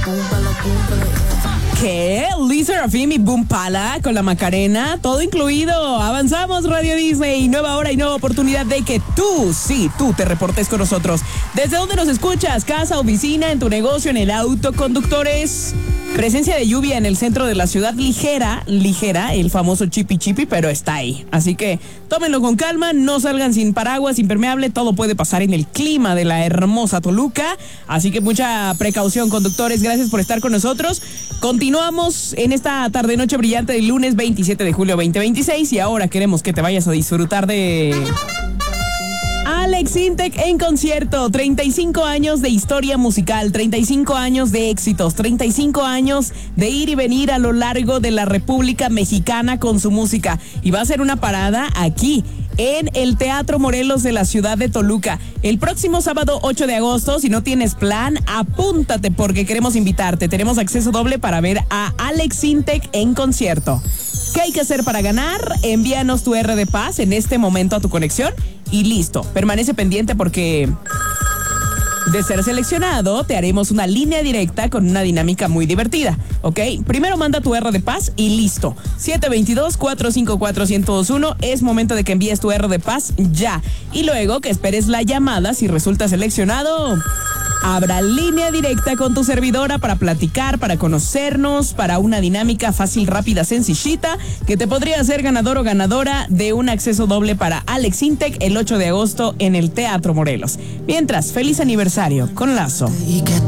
¿Qué? Lizard Afim y Boom Pala con la Macarena, todo incluido. Avanzamos, Radio Disney, nueva hora y nueva oportunidad de que tú te reportes con nosotros. ¿Desde dónde nos escuchas? ¿Casa, oficina, en tu negocio, en el auto, conductores? Presencia de lluvia en el centro de la ciudad, ligera, el famoso chipi chipi, pero está ahí. Así que tómenlo con calma, no salgan sin paraguas, impermeable, todo puede pasar en el clima de la hermosa Toluca. Así que mucha precaución, conductores, gracias por estar con nosotros. Continuamos en esta tarde-noche brillante del lunes 27 de julio 2026 y ahora queremos que te vayas a disfrutar de Alex Intec en concierto. 35 años de historia musical, 35 años de éxitos, 35 años de ir y venir a lo largo de la República Mexicana con su música. Y va a ser una parada aquí, en el Teatro Morelos de la ciudad de Toluca. El próximo sábado 8 de agosto, si no tienes plan, apúntate porque queremos invitarte. Tenemos acceso doble para ver a Alex Intec en concierto. ¿Qué hay que hacer para ganar? Envíanos tu R de Paz en este momento a tu conexión y listo. Permanece pendiente porque de ser seleccionado, te haremos una línea directa con una dinámica muy divertida, ¿ok? Primero manda tu R de Paz y listo. 722-454-1021, es momento de que envíes tu R de Paz ya. Y luego que esperes la llamada si resulta seleccionado. Habrá línea directa con tu servidora para platicar, para conocernos, para una dinámica fácil, rápida, sencillita, que te podría hacer ganador o ganadora de un acceso doble para Alex Intec el 8 de agosto en el Teatro Morelos. Mientras, feliz aniversario con Lazo. Y que